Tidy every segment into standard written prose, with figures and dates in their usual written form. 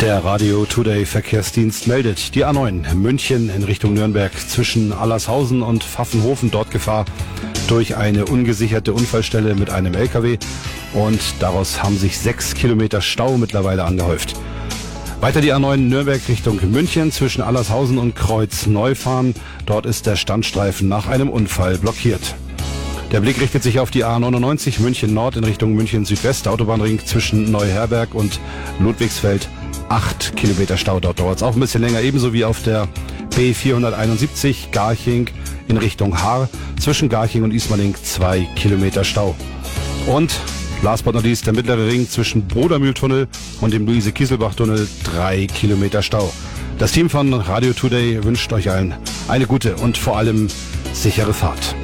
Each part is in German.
Der Radio Today Verkehrsdienst meldet die A9 München in Richtung Nürnberg zwischen Allershausen und Pfaffenhofen. Dort Gefahr durch eine ungesicherte Unfallstelle mit einem LKW und daraus haben sich 6 Kilometer Stau mittlerweile angehäuft. Weiter die A9 Nürnberg Richtung München zwischen Allershausen und Kreuz-Neufahren. Dort ist der Standstreifen nach einem Unfall blockiert. Der Blick richtet sich auf die A99 München Nord in Richtung München Südwest, Autobahnring zwischen Neuherberg und Ludwigsfeld. 8 Kilometer Stau, dort dauert es auch ein bisschen länger, ebenso wie auf der B471 Garching in Richtung Haar, zwischen Garching und Ismaning 2 Kilometer Stau. Und last but not least der mittlere Ring zwischen Brudermühltunnel und dem Luise-Kieselbach-Tunnel 3 Kilometer Stau. Das Team von Radio Today wünscht euch allen eine gute und vor allem sichere Fahrt.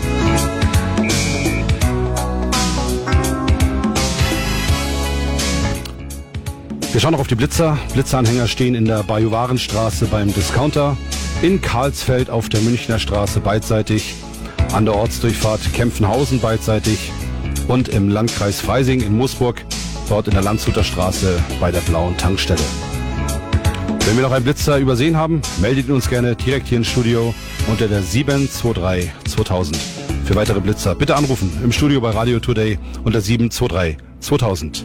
Wir schauen noch auf die Blitzer. Blitzeranhänger stehen in der Bajuwarenstraße beim Discounter, in Karlsfeld auf der Münchner Straße beidseitig, an der Ortsdurchfahrt Kempfenhausen beidseitig und im Landkreis Freising in Moosburg, dort in der Landshuter Straße bei der blauen Tankstelle. Wenn wir noch einen Blitzer übersehen haben, meldet ihn uns gerne direkt hier ins Studio unter der 723 2000. Für weitere Blitzer bitte anrufen im Studio bei Radio Today unter 723 2000.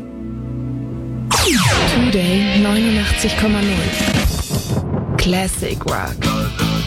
Today 89,0 Classic Rock.